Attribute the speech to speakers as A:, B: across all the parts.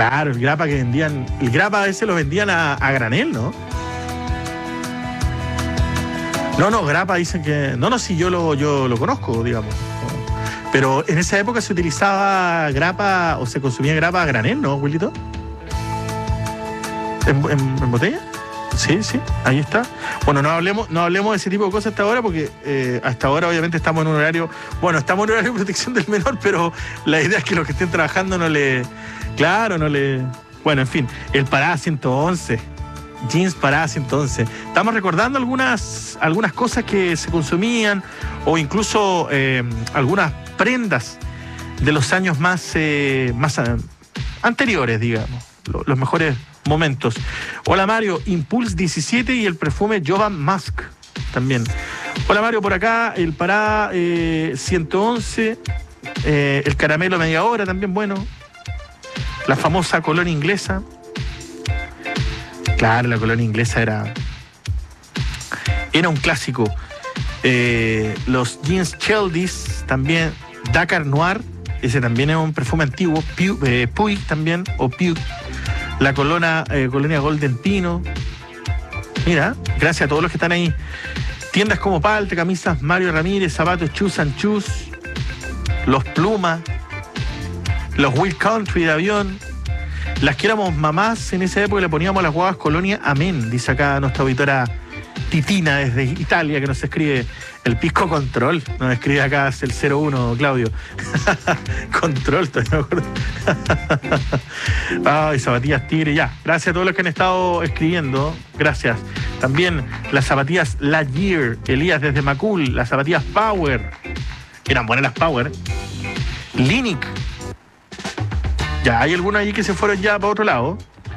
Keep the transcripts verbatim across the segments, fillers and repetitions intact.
A: Claro, el grapa que vendían, el grapa a veces lo vendían a, a granel, ¿no? No, no, grapa dicen que... No, no, sí, yo lo, yo lo conozco, digamos. Pero en esa época se utilizaba grapa o se consumía grapa a granel, ¿no, Wilito? ¿En, en, en botella? Sí, sí, ahí está. Bueno, no hablemos, no hablemos de ese tipo de cosas hasta ahora porque eh, hasta ahora obviamente estamos en un horario... Bueno, estamos en un horario de protección del menor, pero la idea es que los que estén trabajando no le... Claro, no le... Bueno, en fin, el Pará ciento once... Jeans Pará ciento once. Estamos recordando algunas, algunas cosas que se consumían o incluso eh, algunas prendas de los años más, eh, más a, anteriores, digamos, lo, los mejores momentos. Hola Mario, Impulse diecisiete y el perfume Jovan Musk también. Hola Mario, por acá, el Pará eh, ciento once, eh, el caramelo media hora también, bueno. La famosa colonia inglesa. Claro, la colonia inglesa era, era un clásico. Eh, los jeans Cheldies también, Dakar Noir, ese también es un perfume antiguo, Puig, eh, Puig también, o Puig, la colonia, eh, colonia Golden Pino. Mira, gracias a todos los que están ahí. Tiendas como Palte, camisas Mario Ramírez, zapatos Chus and Chus, los Pluma, los Will Country de avión. Las que éramos mamás en esa época le poníamos a las guaguas Colonia Amén, dice acá nuestra auditora Titina desde Italia, que nos escribe el Pisco Control, nos escribe acá el cero uno, Claudio. Control, todavía me acuerdo. Ay, zapatillas Tigre, ya. Gracias a todos los que han estado escribiendo, gracias. También las zapatillas La Year, Elías desde Macul, las zapatillas Power, eran buenas las Power. Linic. Ya, hay algunos allí que se fueron ya para otro lado.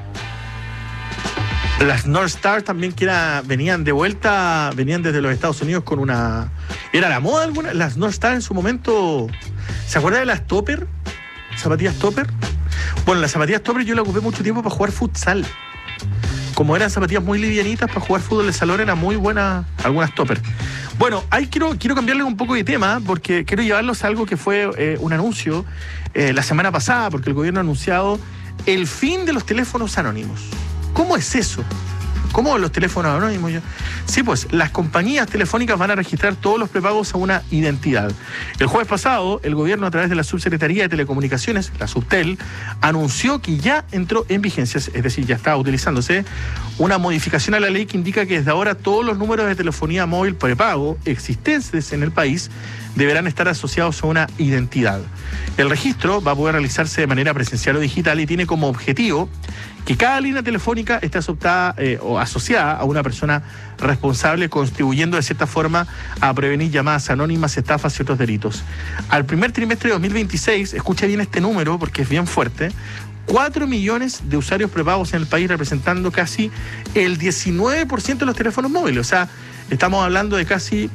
A: Las North Star también que era, venían de vuelta, venían desde los Estados Unidos con una... ¿Era la moda alguna? Las North Star en su momento... ¿Se acuerda de las Topper? ¿Zapatillas Topper? Bueno, las zapatillas Topper yo las ocupé mucho tiempo para jugar futsal. Como eran zapatillas muy livianitas para jugar fútbol de salón, eran muy buenas algunas Topper. Bueno, ahí quiero, quiero cambiarle un poco de tema porque quiero llevarlos a algo que fue eh, un anuncio eh, la semana pasada, porque el gobierno ha anunciado el fin de los teléfonos anónimos. ¿Cómo es eso? ¿Cómo los teléfonos anónimos? Sí, pues las compañías telefónicas van a registrar todos los prepagos a una identidad. El jueves pasado, el gobierno a través de la Subsecretaría de Telecomunicaciones, la Subtel, anunció que ya entró en vigencia, es decir, ya está utilizándose, una modificación a la ley que indica que desde ahora todos los números de telefonía móvil prepago existentes en el país deberán estar asociados a una identidad. El registro va a poder realizarse de manera presencial o digital y tiene como objetivo que cada línea telefónica esté asociada, eh, o asociada a una persona responsable, contribuyendo de cierta forma a prevenir llamadas anónimas, estafas y otros delitos. Al primer trimestre de dos mil veintiséis, escucha bien este número porque es bien fuerte, cuatro millones de usuarios prepagos en el país, representando casi el diecinueve por ciento de los teléfonos móviles. O sea, estamos hablando de casi,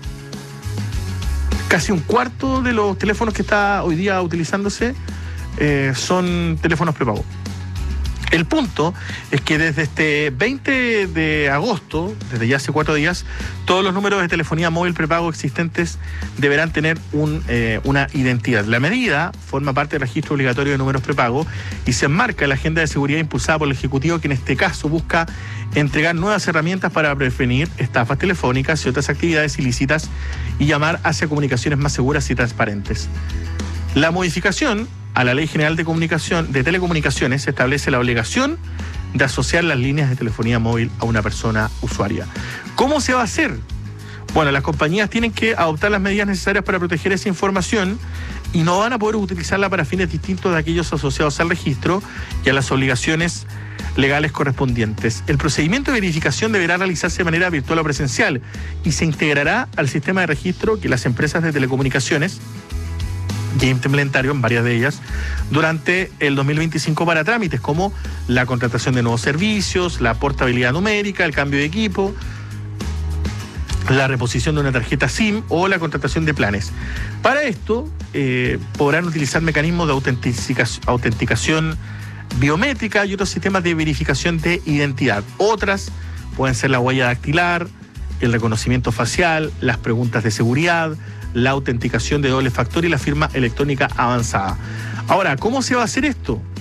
A: casi un cuarto de los teléfonos que está hoy día utilizándose eh, son teléfonos prepagos. El punto es que desde este veinte de agosto, desde ya hace cuatro días, todos los números de telefonía móvil prepago existentes deberán tener un, eh, una identidad. La medida forma parte del registro obligatorio de números prepago y se enmarca en la agenda de seguridad impulsada por el Ejecutivo, que en este caso busca entregar nuevas herramientas para prevenir estafas telefónicas y otras actividades ilícitas y llamar hacia comunicaciones más seguras y transparentes. La modificación a la Ley General de Comunicación de Telecomunicaciones establece la obligación de asociar las líneas de telefonía móvil a una persona usuaria. ¿Cómo se va a hacer? Bueno, las compañías tienen que adoptar las medidas necesarias para proteger esa información y no van a poder utilizarla para fines distintos de aquellos asociados al registro y a las obligaciones legales correspondientes. El procedimiento de verificación deberá realizarse de manera virtual o presencial y se integrará al sistema de registro que las empresas de telecomunicaciones ya implementaron, varias de ellas, durante el dos mil veinticinco para trámites como la contratación de nuevos servicios, la portabilidad numérica, el cambio de equipo, la reposición de una tarjeta SIM o la contratación de planes. Para esto eh, podrán utilizar mecanismos de autenticación, autenticación biométrica y otros sistemas de verificación de identidad. Otras pueden ser la huella dactilar, el reconocimiento facial, las preguntas de seguridad, la autenticación de doble factor y la firma electrónica avanzada. Ahora, ¿cómo se va a hacer esto?